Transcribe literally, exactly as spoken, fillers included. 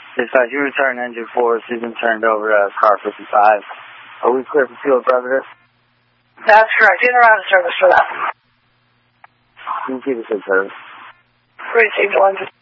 Dispatch, you return engine four. She's been turned over to car fifty-five. Are we clear for fuel, brother? That's correct. In or out of service for that? You keep us in service. Received one.